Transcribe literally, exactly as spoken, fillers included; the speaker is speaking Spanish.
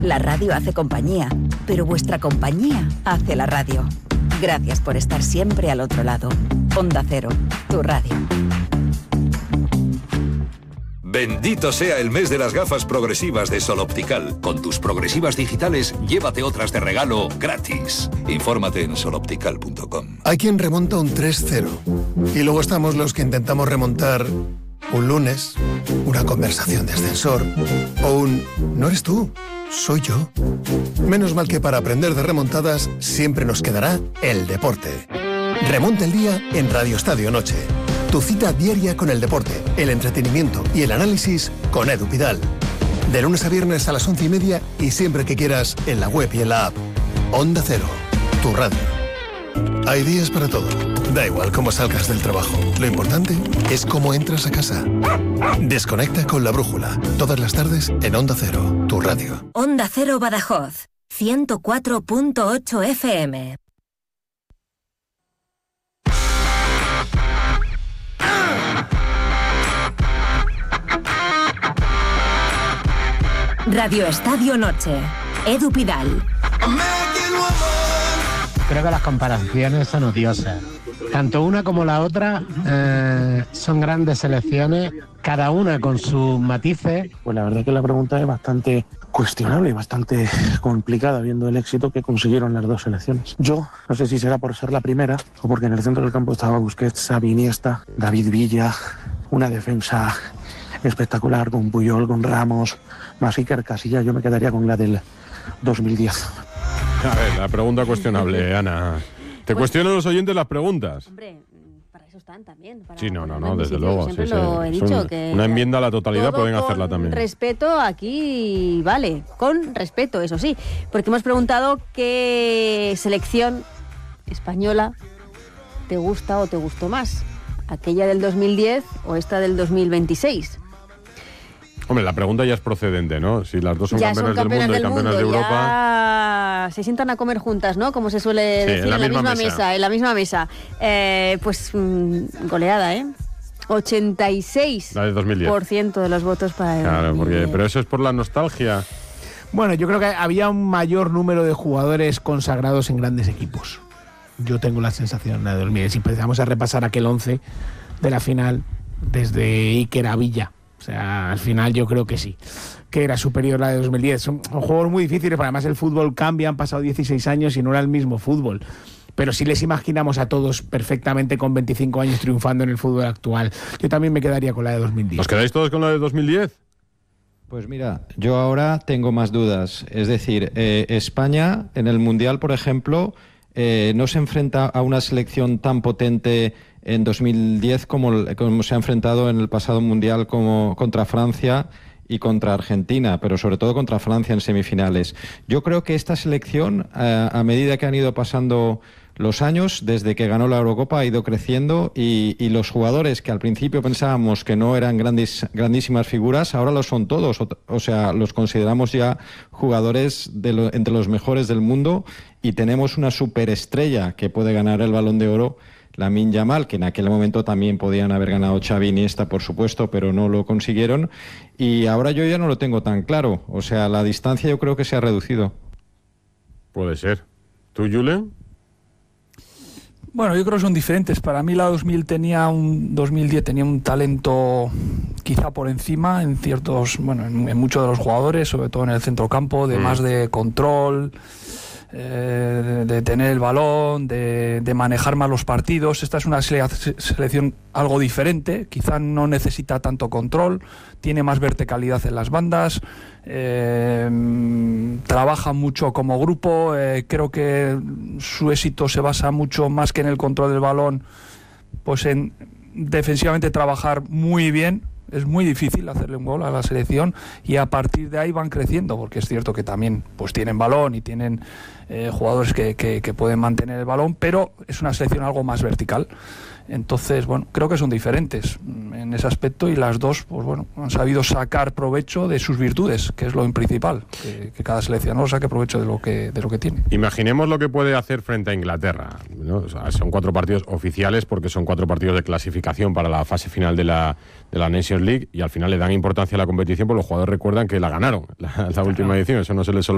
La radio hace compañía, pero vuestra compañía hace la radio. Gracias por estar siempre al otro lado. Onda Cero, tu radio. Bendito sea el mes de las gafas progresivas de Sol Optical. Con tus progresivas digitales, llévate otras de regalo gratis. Infórmate en sol optical punto com. Hay quien remonta un tres cero. Y luego estamos los que intentamos remontar un lunes, una conversación de ascensor o un «no eres tú, soy yo». Menos mal que para aprender de remontadas siempre nos quedará el deporte. Remonta el día en Radio Estadio Noche. Tu cita diaria con el deporte, el entretenimiento y el análisis con Edu Pidal. De lunes a viernes a las once y media y siempre que quieras en la web y en la app. Onda Cero, tu radio. Hay días para todo. Da igual cómo salgas del trabajo. Lo importante es cómo entras a casa. Desconecta con la brújula. Todas las tardes en Onda Cero, tu radio. Onda Cero Badajoz, ciento cuatro punto ocho F M. Radio Estadio Noche. Edu Pidal. Creo que las comparaciones son odiosas. Tanto una como la otra eh, son grandes selecciones, cada una con sus matices. Pues la verdad que la pregunta es bastante cuestionable y bastante complicada viendo el éxito que consiguieron las dos selecciones. Yo no sé si será por ser la primera o porque en el centro del campo estaba Busquets, Xavi, Iniesta, David Villa, una defensa espectacular con Puyol, con Ramos, más Iker Casillas. Yo me quedaría con la del dos mil diez. A ver, la pregunta cuestionable, Ana. ¿Te pues, cuestionan los oyentes las preguntas? Hombre, para eso están también. Para sí, no, no, no, desde luego. Siempre sí, lo sí. he dicho. Un, que una enmienda a la totalidad pueden hacerla también. Respeto aquí, vale, con respeto, eso sí. Porque hemos preguntado qué selección española te gusta o te gustó más. ¿Aquella del dos mil diez o esta del dos mil veintiséis? Hombre, la pregunta ya es procedente, ¿no? Si las dos son ya campeonas, son campeonas del mundo del y campeonas mundo, de Europa... Ya se sientan a comer juntas, ¿no? Como se suele sí, decir, en la, en la misma, misma mesa. mesa. En la misma mesa. Eh, pues mmm, goleada, ¿eh? ochenta y seis la de dos mil diez por ciento de los votos para el Claro, porque, dos mil diez. pero eso es por la nostalgia. Bueno, yo creo que había un mayor número de jugadores consagrados en grandes equipos. Yo tengo la sensación de dos mil diez. Si empezamos a repasar aquel once de la final, desde Iker a Villa. O sea, al final yo creo que sí, que era superior a la de dos mil diez. Son, son juegos muy difíciles, pero además el fútbol cambia, han pasado dieciséis años y no era el mismo fútbol. Pero sí les imaginamos a todos perfectamente con veinticinco años triunfando en el fútbol actual. Yo también me quedaría con la de dos mil diez. ¿Os quedáis todos con la de dos mil diez? Pues mira, yo ahora tengo más dudas. Es decir, eh, España en el Mundial, por ejemplo, eh, no se enfrenta a una selección tan potente en dos mil diez como, como se ha enfrentado en el pasado Mundial como contra Francia y contra Argentina, pero sobre todo contra Francia en semifinales. Yo creo que esta selección, a, a medida que han ido pasando los años, desde que ganó la Eurocopa, ha ido creciendo y, y los jugadores que al principio pensábamos que no eran grandes, grandísimas figuras, ahora lo son todos. O, o sea, los consideramos ya jugadores de lo, entre los mejores del mundo y tenemos una superestrella que puede ganar el Balón de Oro, Lamine Yamal, que en aquel momento también podían haber ganado Xavi y Iniesta, por supuesto, pero no lo consiguieron. Y ahora yo ya no lo tengo tan claro. O sea, la distancia yo creo que se ha reducido. Puede ser. ¿Tú, Julen? Bueno, yo creo que son diferentes. Para mí la dos mil tenía un dos mil diez tenía un talento quizá por encima en ciertos, bueno, en, en muchos de los jugadores, sobre todo en el centrocampo, de mm. más de control, eh, de, de tener el balón, de, de manejar más los partidos. Esta es una sele- selección algo diferente, quizá no necesita tanto control, tiene más verticalidad en las bandas, eh, trabaja mucho como grupo, eh, creo que su éxito se basa mucho más que en el control del balón, pues en defensivamente trabajar muy bien. Es muy difícil hacerle un gol a la selección y a partir de ahí van creciendo, porque es cierto que también pues tienen balón y tienen eh, jugadores que, que, que pueden mantener el balón, pero es una selección algo más vertical. Entonces, bueno, creo que son diferentes en ese aspecto y las dos, pues bueno, han sabido sacar provecho de sus virtudes, que es lo principal, que, que cada seleccionador saque provecho de lo que de lo que tiene. Imaginemos lo que puede hacer frente a Inglaterra, ¿no? O sea, son cuatro partidos oficiales porque son cuatro partidos de clasificación para la fase final de la, de la Nations League y al final le dan importancia a la competición porque los jugadores recuerdan que la ganaron la, la última edición, eso no se les olvida.